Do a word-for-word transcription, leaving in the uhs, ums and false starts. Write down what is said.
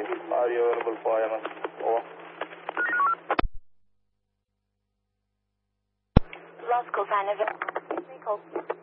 Are you available for I M S? Over. Lost call sign of